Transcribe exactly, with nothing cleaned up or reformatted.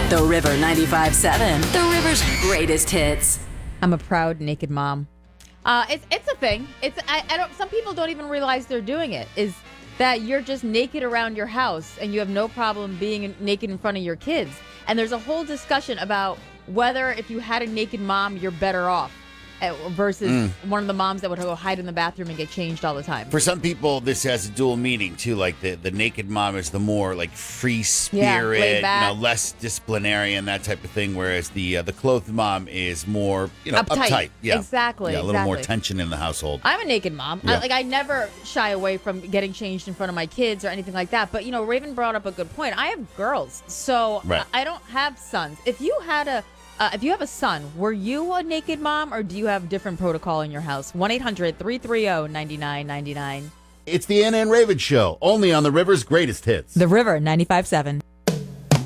The River ninety-five seven. The River's greatest hits. I'm a proud naked mom. Uh, it's it's a thing. It's I, I don't. Some people don't even realize they're doing it. Is that you're just naked around your house and you have no problem being naked in front of your kids. And there's a whole discussion about whether if you had a naked mom, you're better off uh, versus mm. one of the moms that would go hide in the bathroom and get changed all the time. For some people, this has a dual meaning too. Like the, the naked mom is the more like free spirit, yeah, you know, less disciplinarian, that type of thing. Whereas the uh, the clothed mom is more, you know, uptight. uptight. Yeah, exactly. Yeah, a little exactly. more tension in the household. I'm a naked mom. Yeah. I, like I never shy away from getting changed in front of my kids or anything like that. But you know, Raven brought up a good point. I have girls, so right. I, I don't have sons. If you had a Uh, if you have a son, were you a naked mom or do you have different protocol in your house? one eight hundred three three zero nine nine nine nine. It's the Anna and Raven Show, only on the River's greatest hits. The River ninety-five seven.